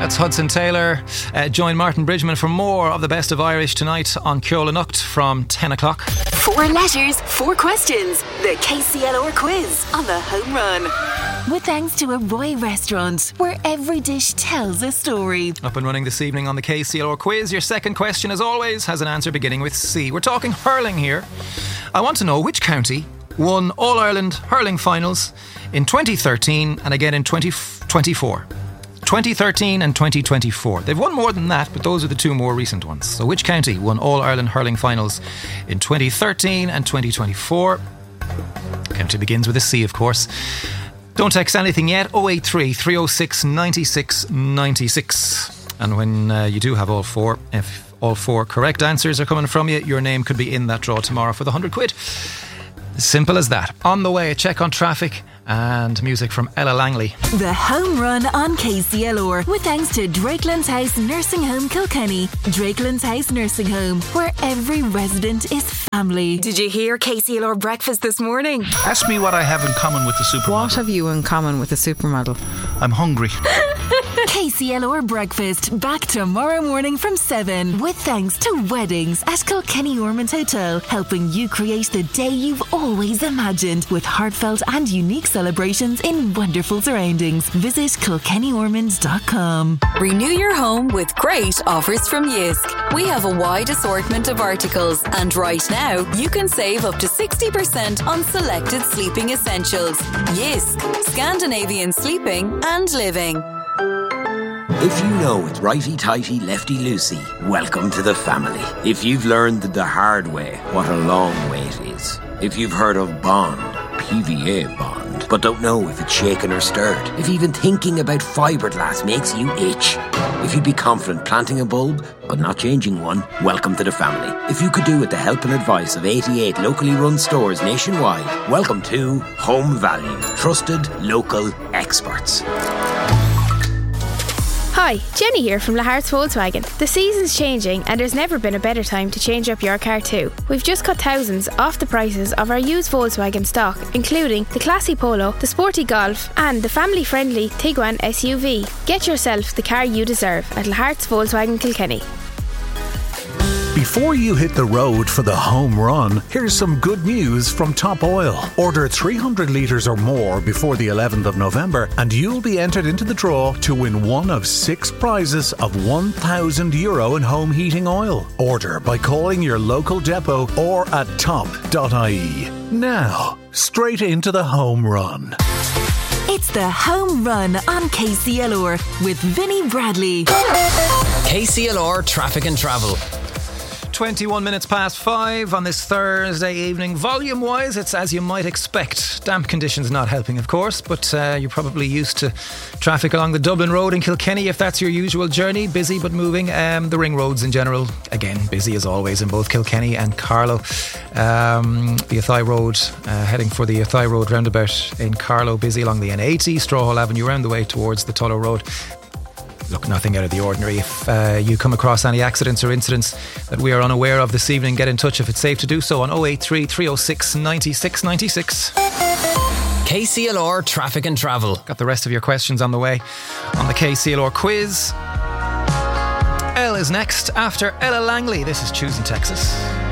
That's Hudson Taylor. Join Martin Bridgman for more of the best of Irish tonight on Ceola Nucht from 10 o'clock. 4 letters, 4 questions. The KCLR quiz on the Home Run. With thanks to a Roy restaurant, where every dish tells a story. Up and running this evening on the KCLR quiz. Your second question, as always, has an answer beginning with C. We're talking hurling here. I want to know which county won All-Ireland hurling finals in 2013 and again in 2024. 2013 and 2024. They've won more than that, but those are the two more recent ones. So which county won All-Ireland hurling finals in 2013 and 2024? County begins with a C, of course. Don't text anything yet. 083 306 96 96. And when you do have all four, if all 4 correct answers are coming from you, your name could be in that draw tomorrow for the 100 quid. Simple as that. On the way, a check on traffic and music from Ella Langley. The Home Run on KCLR, with thanks to Drakelands House Nursing Home Kilkenny. Drakelands House Nursing Home, where every resident is family. Did you hear KCLR breakfast this morning? Ask me what I have in common with the supermodel. What have you in common with the supermodel? I'm hungry. KCLR breakfast back tomorrow morning from 7, with thanks to Weddings at Kilkenny Ormond Hotel, helping you create the day you've always imagined, with heartfelt and unique celebrations in wonderful surroundings. Visit kilkennyormond.com. Renew your home with great offers from Jysk. We have a wide assortment of articles, and right now you can save up to 60% on selected sleeping essentials. Jysk, Scandinavian sleeping and living. If you know it's righty-tighty, lefty-loosey, welcome to the family. If you've learned the hard way what a long way it is. If you've heard of Bond, PVA Bond, but don't know if it's shaken or stirred. If even thinking about fiberglass makes you itch. If you'd be confident planting a bulb, but not changing one, welcome to the family. If you could do with the help and advice of 88 locally run stores nationwide, welcome to Home Value. Trusted local experts. Hi, Jenny here from Lahart's Volkswagen. The season's changing and there's never been a better time to change up your car too. We've just cut thousands off the prices of our used Volkswagen stock, including the classy Polo, the sporty Golf and the family-friendly Tiguan SUV. Get yourself the car you deserve at Lahart's Volkswagen Kilkenny. Before you hit the road for the home run, here's some good news from Top Oil. Order 300 litres or more before the 11th of November and you'll be entered into the draw to win one of 6 prizes of €1,000 in home heating oil. Order by calling your local depot or at top.ie. Now, straight into the home run. It's the Home Run on KCLR with Vinnie Bradley. KCLR Traffic and Travel. 21 minutes past 5 on this Thursday evening. Volume-wise, it's as you might expect. Damp conditions not helping, of course, but you're probably used to traffic along the Dublin Road in Kilkenny if that's your usual journey. Busy but moving. The ring roads in general, again, busy as always in both Kilkenny and Carlow. The Athy Road, heading for the Athy Road roundabout in Carlow, busy along the N80, Strawhall Avenue, round the way towards the Tullow Road. Look, nothing out of the ordinary. If you come across any accidents or incidents that we are unaware of this evening, get in touch if it's safe to do so on 083 306 96 96. KCLR Traffic and Travel. Got the rest of your questions on the way on the KCLR quiz. Elle is next after Ella Langley. This is Choosing Texas.